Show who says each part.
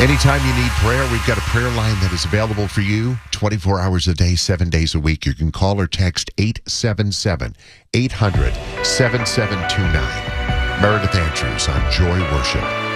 Speaker 1: Anytime you need prayer, we've got a prayer line that is available for you 24 hours a day, 7 days a week. You can call or text 877-800-7729. Meredith Andrews on Joy Worship.